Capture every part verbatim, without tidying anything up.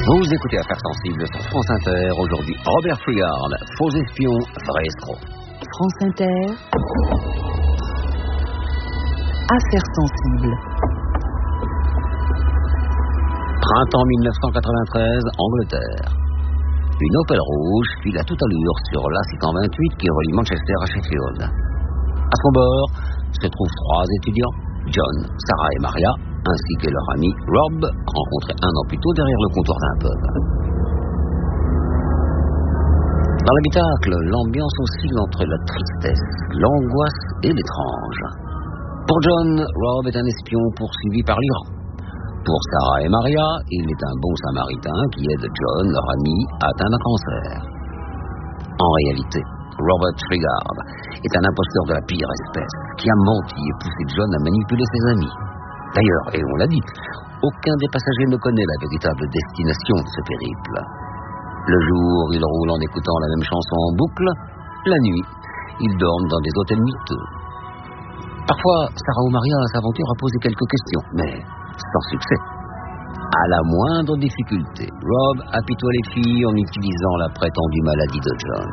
Vous écoutez Affaires sensibles sur France Inter. Aujourd'hui, Robert Frigard, faux espion, vrai escroc. France Inter. Affaires sensibles. Printemps mille neuf cent quatre-vingt-treize, Angleterre. Une Opel rouge file à toute allure sur l'A six cent vingt-huit qui relie Manchester à Sheffield. À son bord se trouvent trois étudiants, John, Sarah et Maria, ainsi que leur ami Rob, rencontré un an plus tôt derrière le comptoir d'un pub. Dans l'habitacle, l'ambiance oscille entre la tristesse, l'angoisse et l'étrange. Pour John, Rob est un espion poursuivi par l'Iran. Pour Sarah et Maria, il est un bon samaritain qui aide John, leur ami, atteint d'un cancer. En réalité, Robert Frigard est un imposteur de la pire espèce qui a menti et poussé John à manipuler ses amis. D'ailleurs, et on l'a dit, aucun des passagers ne connaît la véritable destination de ce périple. Le jour, ils roulent en écoutant la même chanson en boucle. La nuit, ils dorment dans des hôtels miteux. Parfois, Sarah ou Maria s'aventurent à poser quelques questions, mais sans succès. À la moindre difficulté, Rob apitoie les filles en utilisant la prétendue maladie de John.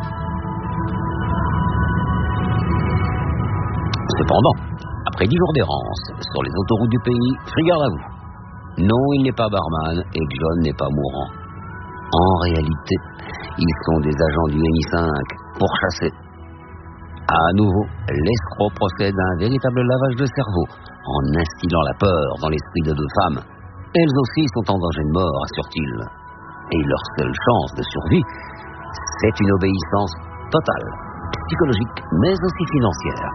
Cependant, après dix jours d'errance sur les autoroutes du pays, Frigard avoue. Non, il n'est pas barman et John n'est pas mourant. En réalité, ils sont des agents du M I cinq pourchassés. À nouveau, l'escroc procède à un véritable lavage de cerveau en instillant la peur dans l'esprit de deux femmes. Elles aussi sont en danger de mort, assure-t-il. Et leur seule chance de survie, c'est une obéissance totale, psychologique, mais aussi financière.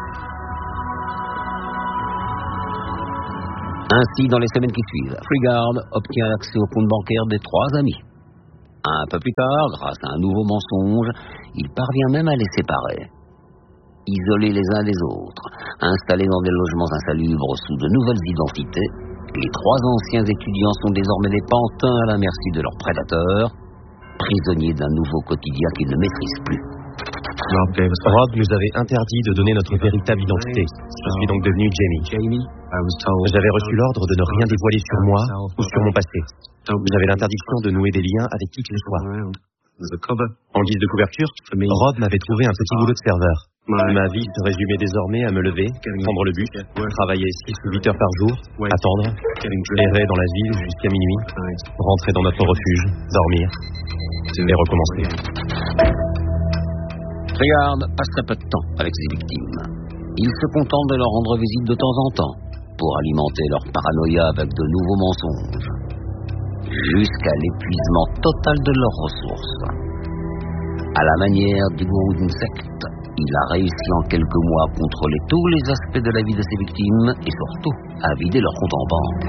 Ainsi, dans les semaines qui suivent, Frigard obtient l'accès au compte bancaire des trois amis. Un peu plus tard, grâce à un nouveau mensonge, il parvient même à les séparer. Isolés les uns des autres, installés dans des logements insalubres sous de nouvelles identités, les trois anciens étudiants sont désormais des pantins à la merci de leurs prédateurs, prisonniers d'un nouveau quotidien qu'ils ne maîtrisent plus. Rob nous avait interdit de donner notre véritable identité. Je suis donc devenu Jamie. J'avais reçu l'ordre de ne rien dévoiler sur moi ou sur mon passé. J'avais l'interdiction de nouer des liens avec qui que ce soit. En guise de couverture, Rob m'avait trouvé un petit boulot de serveur. Ma vie se résumait désormais à me lever, prendre le bus, travailler six ou huit heures par jour, attendre, errer dans la ville jusqu'à minuit, rentrer dans notre refuge, dormir et recommencer. Frigard passe très peu de temps avec ses victimes. Il se contente de leur rendre visite de temps en temps pour alimenter leur paranoïa avec de nouveaux mensonges, jusqu'à l'épuisement total de leurs ressources. À la manière du gourou d'une secte, il a réussi en quelques mois à contrôler tous les aspects de la vie de ses victimes et surtout à vider leur compte en banque.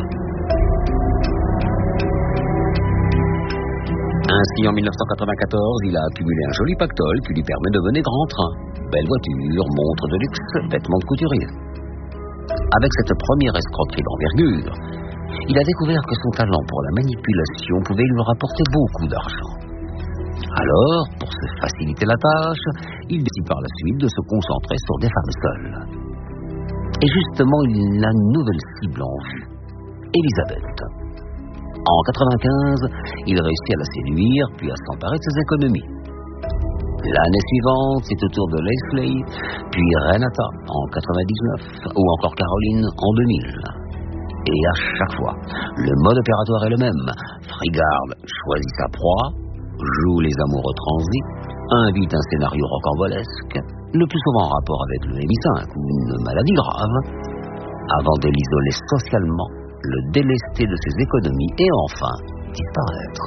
Ainsi, en mille neuf cent quatre-vingt-quatorze, il a accumulé un joli pactole qui lui permet de mener grand train. Belle voiture, montre de luxe, vêtements de couturier. Avec cette première escroquerie d'envergure, il a découvert que son talent pour la manipulation pouvait lui rapporter beaucoup d'argent. Alors, pour se faciliter la tâche, il décide par la suite de se concentrer sur des femmes seules. Et justement, il a une nouvelle cible en vue, Elisabeth. En quatre-vingt-quinze, il réussit à la séduire, puis à s'emparer de ses économies. L'année suivante, c'est au tour de Leslie, puis Renata en quatre-vingt-dix-neuf, ou encore Caroline en deux mille. Et à chaque fois, le mode opératoire est le même. Frigard choisit sa proie, joue les amoureux transis, invite un scénario rocambolesque, le plus souvent en rapport avec le M I cinq ou une maladie grave, avant de l'isoler socialement, le délester de ses économies et enfin disparaître.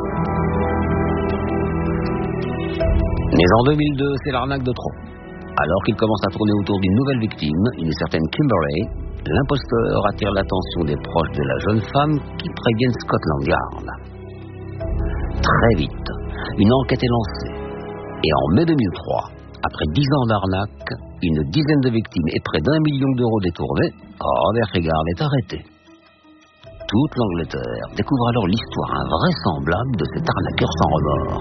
Mais en deux mille deux, c'est l'arnaque de trop. Alors qu'il commence à tourner autour d'une nouvelle victime, une certaine Kimberly, l'imposteur attire l'attention des proches de la jeune femme qui préviennent Scotland Yard. Très vite, une enquête est lancée. Et en mai deux mille trois, après dix ans d'arnaque, une dizaine de victimes et près d'un million d'euros détournés, Robert Frigard est arrêté. Toute l'Angleterre découvre alors l'histoire invraisemblable de cet arnaqueur sans remords.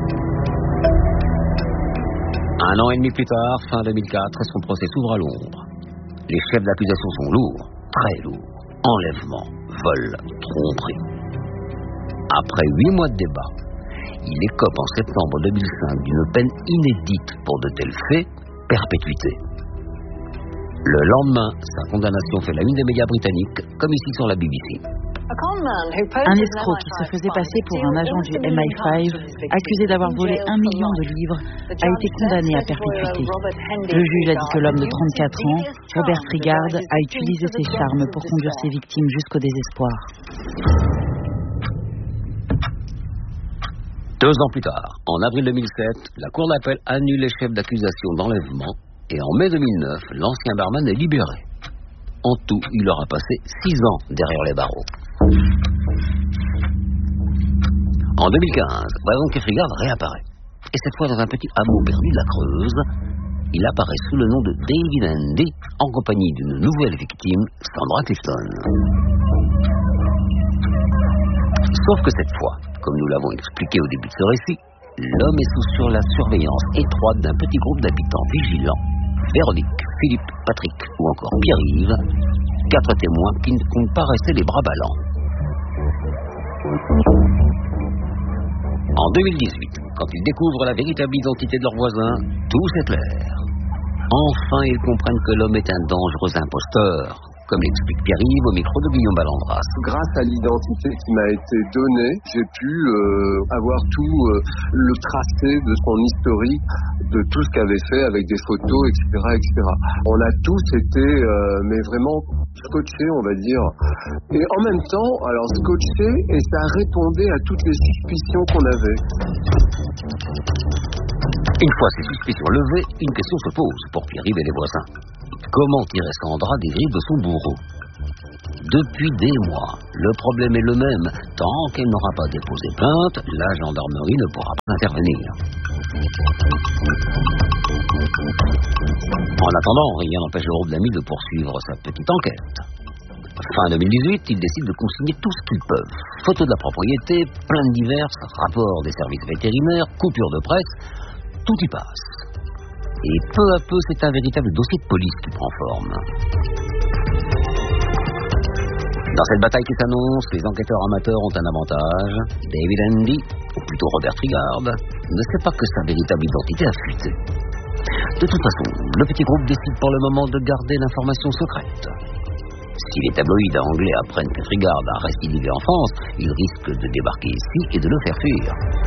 Un an et demi plus tard, fin deux mille quatre, son procès s'ouvre à Londres. Les chefs d'accusation sont lourds, très lourds. Enlèvement, vol, tromperie. Après huit mois de débat, il écope en septembre deux mille cinq d'une peine inédite pour de tels faits, perpétuité. Le lendemain, sa condamnation fait la une des médias britanniques, comme ici sur la B B C. Un escroc qui se faisait passer pour un agent du M I cinq, accusé d'avoir volé un million de livres, a été condamné à perpétuité. Le juge a dit que l'homme de trente-quatre ans, Robert Frigard, a utilisé ses charmes pour conduire ses victimes jusqu'au désespoir. Deux ans plus tard, en avril deux mille sept, la Cour d'appel annule les chefs d'accusation d'enlèvement et en mai deux mille neuf, l'ancien barman est libéré. En tout, il aura passé six ans derrière les barreaux. En deux mille quinze, Brandon Frigard réapparaît. Et cette fois dans un petit hameau perdu de la Creuse, il apparaît sous le nom de David Andy, en compagnie d'une nouvelle victime, Sandra Clifton. Sauf que cette fois, comme nous l'avons expliqué au début de ce récit, l'homme est sous sur la surveillance étroite d'un petit groupe d'habitants vigilants. Véronique, Philippe, Patrick ou encore Pierre-Yves, quatre témoins qui ne comptent pas rester les bras ballants. En deux mille dix-huit, quand ils découvrent la véritable identité de leur voisin, tout s'éclaire. Enfin, ils comprennent que l'homme est un dangereux imposteur, comme l'explique Pierre-Yves au micro de Guillaume Ballandras. Grâce à l'identité qui m'a été donnée, j'ai pu euh, avoir tout euh, le tracé de son historique, de tout ce qu'il avait fait avec des photos, et cetera, et cetera. On a tous été, euh, mais vraiment scotchés, on va dire. Et en même temps, alors scotchés, et ça répondait à toutes les suspicions qu'on avait. Une fois ces suspicions levées, une question se pose pour Pierre-Yves et les voisins. Comment tirer Sandra des griffes de son bourreau? Depuis des mois, le problème est le même. Tant qu'elle n'aura pas déposé plainte, la gendarmerie ne pourra pas intervenir. En attendant, rien n'empêche le groupe d'amis de poursuivre sa petite enquête. Fin deux mille dix-huit, ils décident de consigner tout ce qu'ils peuvent. Photos de la propriété, plaintes diverses, rapports des services vétérinaires, coupures de presse, tout y passe. Et peu à peu, c'est un véritable dossier de police qui prend forme. Dans cette bataille qui s'annonce, les enquêteurs amateurs ont un avantage. David Andy, ou plutôt Robert Frigard, ne sait pas que sa véritable identité a fuité. De toute façon, le petit groupe décide pour le moment de garder l'information secrète. Si les tabloïds anglais apprennent que Frigard a récidivé en France, ils risquent de débarquer ici et de le faire fuir.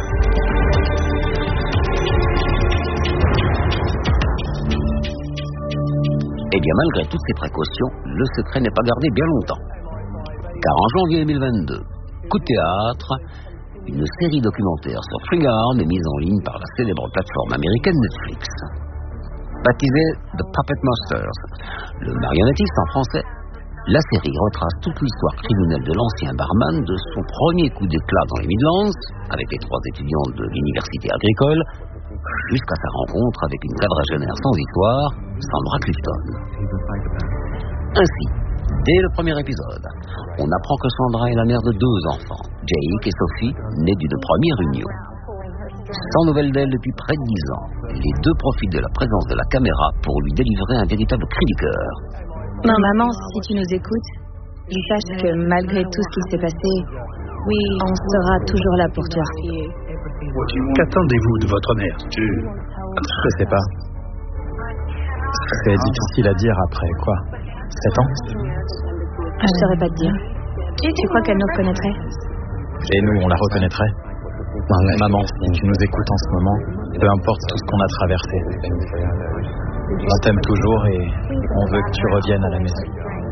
Eh bien, malgré toutes ces précautions, le secret n'est pas gardé bien longtemps. Car en janvier deux mille vingt-deux, coup de théâtre, une série documentaire sur Frigard est mise en ligne par la célèbre plateforme américaine Netflix. Baptisée The Puppet Masters, le marionnettiste en français, la série retrace toute l'histoire criminelle de l'ancien barman de son premier coup d'éclat dans les Midlands, avec les trois étudiants de l'université agricole, jusqu'à sa rencontre avec une quadragénaire sans histoire, Sandra Clifton. Ainsi, dès le premier épisode, on apprend que Sandra est la mère de deux enfants, Jake et Sophie, nés d'une première union. Sans nouvelles d'elle depuis près de dix ans, les deux profitent de la présence de la caméra pour lui délivrer un véritable cri du cœur. Non, maman, si tu nous écoutes, sache que malgré tout ce qui s'est passé, oui, on sera toujours là pour toi. Qu'attendez-vous de votre mère? Je sais pas. C'est difficile à dire après, quoi? sept ans? Je saurais pas te dire. Tu crois qu'elle nous reconnaîtrait? Et nous, on la reconnaîtrait? Maman, si tu nous écoutes en ce moment, peu importe tout ce qu'on a traversé, on t'aime toujours et on veut que tu reviennes à la maison.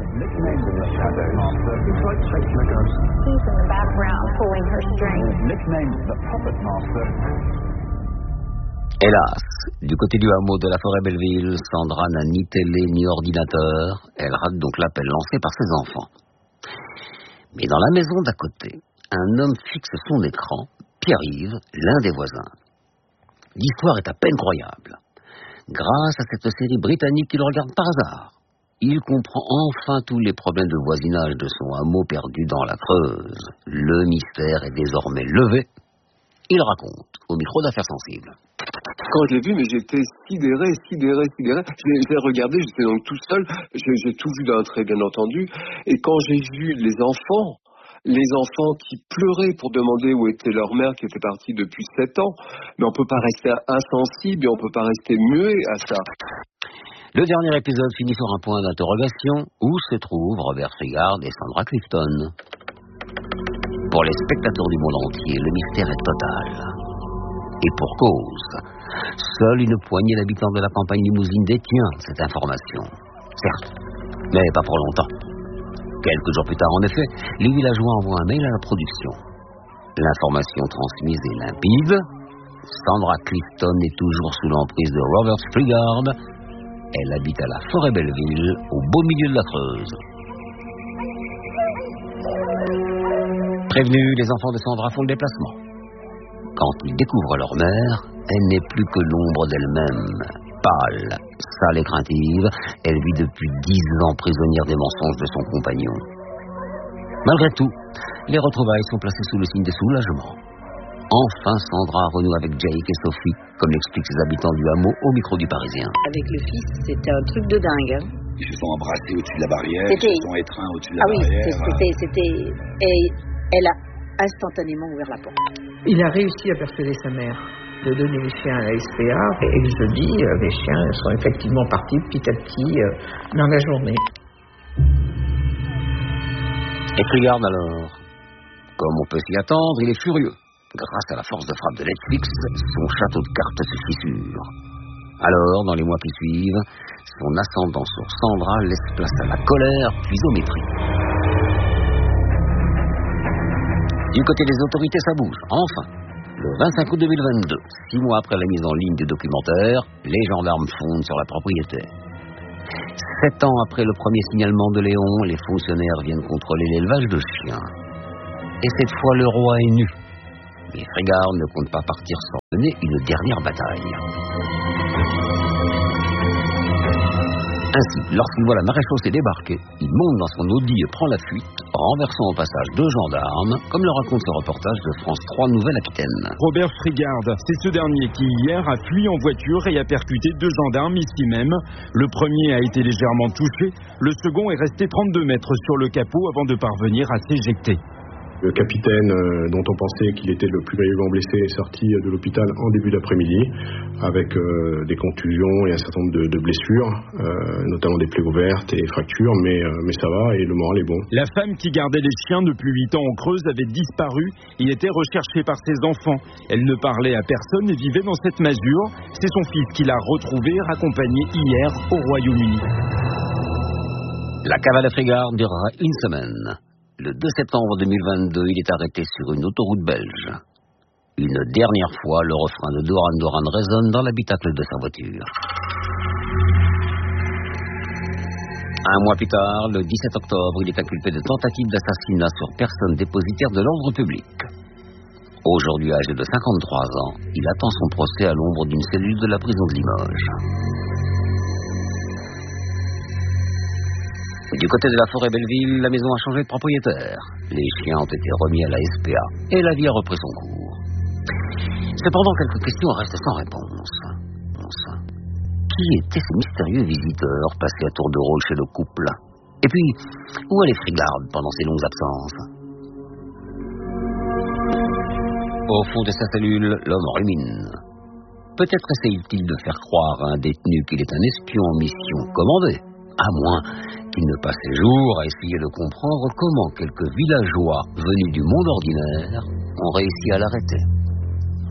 Hélas, du côté du hameau de la forêt Belleville, Sandra n'a ni télé ni ordinateur. Elle rate donc l'appel lancé par ses enfants. Mais dans la maison d'à côté, un homme fixe son écran, Pierre-Yves, l'un des voisins. L'histoire est à peine croyable. Grâce à cette série britannique qu'il regarde par hasard, il comprend enfin tous les problèmes de voisinage de son hameau perdu dans la Creuse. Le mystère est désormais levé. Il raconte au micro d'Affaires sensibles. Quand je l'ai vu, mais j'étais sidéré, sidéré, sidéré. Je l'ai, je l'ai regardé, j'étais donc tout seul. J'ai, j'ai tout vu d'un trait, bien entendu. Et quand j'ai vu les enfants, les enfants qui pleuraient pour demander où était leur mère qui était partie depuis sept ans. Mais on peut pas rester insensible et on peut pas rester muet à ça. Le dernier épisode finit sur un point d'interrogation. Où se trouvent Robert Fregard et Sandra Clifton? Pour les spectateurs du monde entier, le mystère est total. Et pour cause. Seule une poignée d'habitants de la campagne limousine détient cette information. Certes, mais pas pour longtemps. Quelques jours plus tard, en effet, les villageois envoient un mail à la production. L'information transmise est limpide. Sandra Clifton est toujours sous l'emprise de Robert Fregard. Elle habite à la forêt Belleville, au beau milieu de la Creuse. Prévenus, les enfants de Sandra font le déplacement. Quand ils découvrent leur mère, elle n'est plus que l'ombre d'elle-même. Pâle, sale et craintive, elle vit depuis dix ans prisonnière des mensonges de son compagnon. Malgré tout, les retrouvailles sont placées sous le signe des soulagements. Enfin, Sandra renoue avec Jake et Sophie, comme l'expliquent ses habitants du hameau au micro du Parisien. Avec le fils, c'était un truc de dingue. Hein. Ils se sont embrassés au-dessus de la barrière, c'était... ils se sont étreints au-dessus de la ah barrière. Ah oui, c'était, c'était... Et elle a instantanément ouvert la porte. Il a réussi à persuader sa mère de donner les chiens à la S P A. Et jeudi, les chiens sont effectivement partis petit à petit euh, dans la journée. Et Fregard alors, comme on peut s'y attendre, il est furieux. Grâce à la force de frappe de Netflix, son château de cartes se fissure. Alors, dans les mois qui suivent, son ascendant sur Sandra laisse place à la colère puis au mépris. Du côté des autorités, ça bouge, enfin. Le vingt-cinq août deux mille vingt-deux, six mois après la mise en ligne du documentaire, les gendarmes fondent sur la propriété. Sept ans après le premier signalement de Léon, les fonctionnaires viennent contrôler l'élevage de chiens. Et cette fois, le roi est nu. Mais Fregard ne compte pas partir sans mener une dernière bataille. Ainsi, lorsqu'il voit la maréchaussée débarquer, il monte dans son Audi et prend la fuite, renversant au passage deux gendarmes, comme le raconte ce reportage de France trois Nouvelle-Aquitaine. Robert Fregard, c'est ce dernier qui hier a fui en voiture et a percuté deux gendarmes ici même. Le premier a été légèrement touché, le second est resté trente-deux mètres sur le capot avant de parvenir à s'éjecter. Le capitaine, euh, dont on pensait qu'il était le plus grièvement blessé, est sorti de l'hôpital en début d'après-midi avec euh, des contusions et un certain nombre de, de blessures, euh, notamment des plaies ouvertes et fractures, mais, euh, mais ça va et le moral est bon. La femme qui gardait les chiens depuis huit ans en Creuse avait disparu et était recherchée par ses enfants. Elle ne parlait à personne et vivait dans cette masure. C'est son fils qui l'a retrouvée, raccompagnée hier au Royaume-Uni. La cavale à Fregard durera une semaine. Le deux septembre deux mille vingt-deux, il est arrêté sur une autoroute belge. Une dernière fois, le refrain de Duran Duran résonne dans l'habitacle de sa voiture. Un mois plus tard, le dix-sept octobre, il est inculpé de tentative d'assassinat sur personne dépositaire de l'ordre public. Aujourd'hui âgé de cinquante-trois ans, il attend son procès à l'ombre d'une cellule de la prison de Limoges. Du côté de la forêt Belleville, la maison a changé de propriétaire. Les chiens ont été remis à la S P A et la vie a repris son cours. Cependant, quelques questions restent sans réponse. Qui étaient ces mystérieux visiteurs passés à tour de rôle chez le couple? Et puis, où allait Fregard pendant ces longues absences? Au fond de sa cellule, l'homme rumine. Peut-être essaye-t-il de faire croire à un détenu qu'il est un espion en mission commandée, à moins qu'il ne passe ses jours à essayer de comprendre comment quelques villageois venus du monde ordinaire ont réussi à l'arrêter.